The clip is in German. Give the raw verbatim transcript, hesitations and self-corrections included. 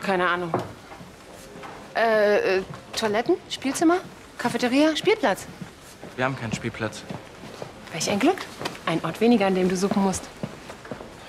Keine Ahnung. Äh, äh, Toiletten? Spielzimmer? Cafeteria? Spielplatz? Wir haben keinen Spielplatz. Welch ein Glück. Ein Ort weniger, an dem du suchen musst.